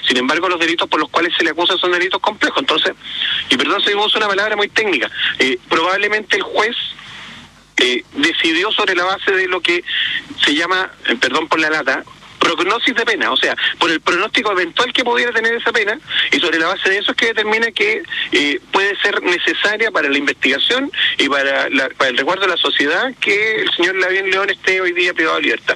Sin embargo, los delitos por los cuales se le acusa son delitos complejos. Entonces, y perdón si uso una palabra muy técnica, probablemente el juez decidió sobre la base de lo que se llama, perdón por la lata, prognosis de pena, o sea, por el pronóstico eventual que pudiera tener esa pena, y sobre la base de eso es que determina que puede ser necesaria para la investigación y para el resguardo de la sociedad que el señor Lavín León esté hoy día privado de libertad.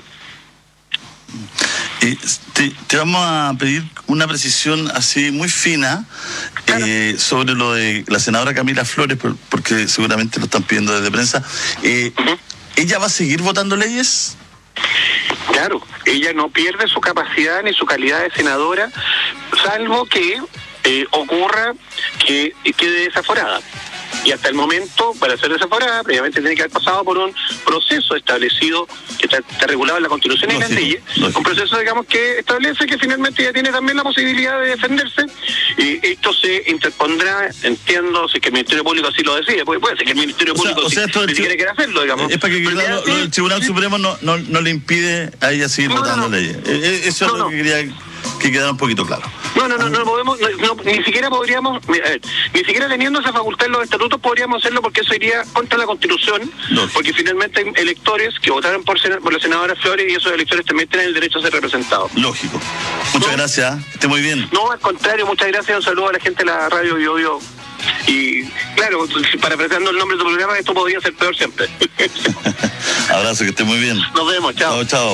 Te vamos a pedir una precisión así muy fina sobre lo de la senadora Camila Flores, porque seguramente lo están pidiendo desde prensa. ¿Ella va a seguir votando leyes? Claro, ella no pierde su capacidad ni su calidad de senadora, salvo que ocurra que quede desaforada. Y hasta el momento, para ser desaforada, previamente tiene que haber pasado por un proceso establecido, que está regulado en la Constitución y en las leyes, un proceso, digamos, que establece que finalmente ella tiene también la posibilidad de defenderse, y esto se interpondrá, entiendo, si es que el Ministerio Público así lo decide, puede ser que el Ministerio Público ni siquiera quiera hacerlo, digamos. Es para que el Tribunal Supremo no le impide a ella seguir votando leyes. Eso es lo que quería que quedara un poquito claro. No podemos, ni siquiera podríamos, ni siquiera teniendo esa facultad en los estatutos podríamos hacerlo, porque eso iría contra la Constitución, porque finalmente hay electores que votaron por la senadora Flores, y esos electores también tienen el derecho a ser representados. Lógico. Muchas gracias, esté muy bien. No, al contrario, muchas gracias, un saludo a la gente de la radio Bio Bio. Y claro, parafraseando el nombre de tu programa, esto podría ser peor siempre. Abrazo, que esté muy bien. Nos vemos, chao. Chao.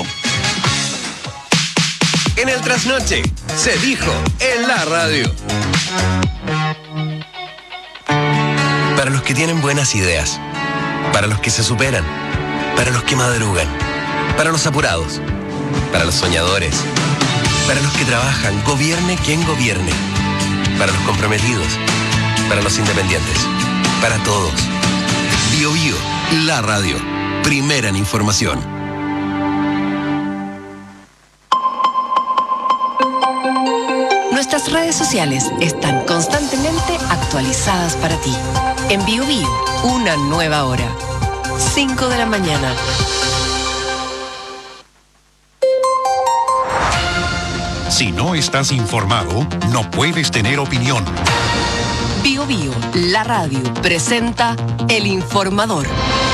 En el trasnoche, se dijo en la radio. Para los que tienen buenas ideas, para los que se superan, para los que madrugan, para los apurados, para los soñadores, para los que trabajan, gobierne quien gobierne, para los comprometidos, para los independientes, para todos. Bio Bio, la radio, primera en información. Nuestras redes sociales están constantemente actualizadas para ti. En Bio Bio, una nueva hora. 5 de la mañana. Si no estás informado, no puedes tener opinión. Bio Bio, la radio, presenta El Informador.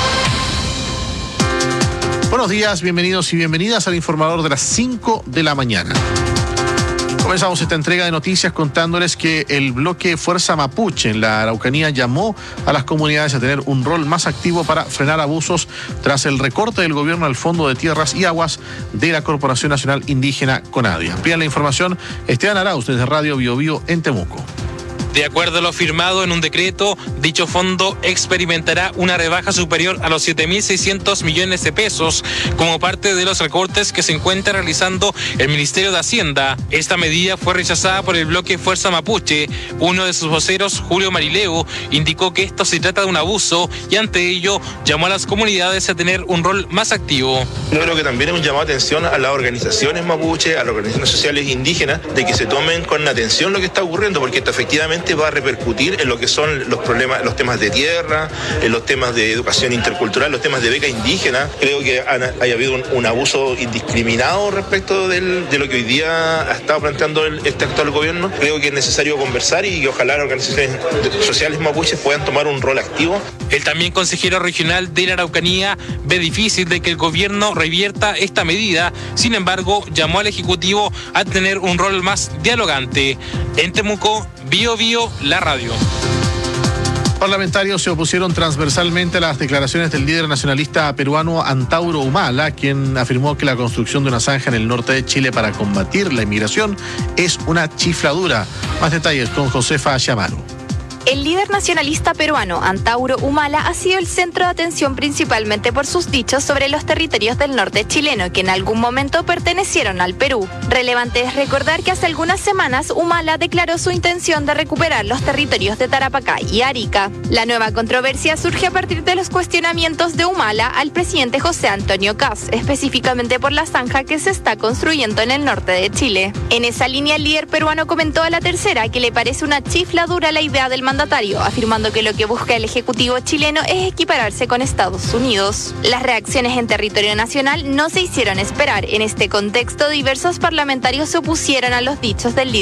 Buenos días, bienvenidos y bienvenidas al Informador de las 5 de la mañana. Comenzamos esta entrega de noticias contándoles que el bloque Fuerza Mapuche en la Araucanía llamó a las comunidades a tener un rol más activo para frenar abusos tras el recorte del gobierno al Fondo de Tierras y Aguas de la Corporación Nacional Indígena CONADI. Amplía la información Esteban Arauz desde Radio Bio Bio en Temuco. De acuerdo a lo firmado en un decreto, dicho fondo experimentará una rebaja superior a los 7.600 millones de pesos como parte de los recortes que se encuentra realizando el Ministerio de Hacienda. Esta medida fue rechazada por el bloque Fuerza Mapuche. Uno de sus voceros, Julio Marileo, indicó que esto se trata de un abuso y ante ello llamó a las comunidades a tener un rol más activo. Yo creo que también es un llamado de atención a las organizaciones mapuche, a las organizaciones sociales indígenas, de que se tomen con atención lo que está ocurriendo, porque esto efectivamente va a repercutir en lo que son los problemas, los temas de tierra, en los temas de educación intercultural, los temas de beca indígena. Creo que haya habido un abuso indiscriminado respecto de lo que hoy día ha estado planteando este actual gobierno. Creo que es necesario conversar y que ojalá las organizaciones sociales mapuches puedan tomar un rol activo. El también consejero regional de la Araucanía ve difícil de que el gobierno revierta esta medida. Sin embargo, llamó al Ejecutivo a tener un rol más dialogante. En Temuco, Bio Bio, la radio. Parlamentarios se opusieron transversalmente a las declaraciones del líder nacionalista peruano Antauro Humala, quien afirmó que la construcción de una zanja en el norte de Chile para combatir la inmigración es una chifladura. Más detalles con Josefa Chamaro. El líder nacionalista peruano, Antauro Humala, ha sido el centro de atención principalmente por sus dichos sobre los territorios del norte chileno, que en algún momento pertenecieron al Perú. Relevante es recordar que hace algunas semanas Humala declaró su intención de recuperar los territorios de Tarapacá y Arica. La nueva controversia surge a partir de los cuestionamientos de Humala al presidente José Antonio Kast, específicamente por la zanja que se está construyendo en el norte de Chile. En esa línea, el líder peruano comentó a La Tercera que le parece una chifladura la idea del mandatario, afirmando que lo que busca el Ejecutivo chileno es equipararse con Estados Unidos. Las reacciones en territorio nacional no se hicieron esperar. En este contexto, diversos parlamentarios se opusieron a los dichos del líder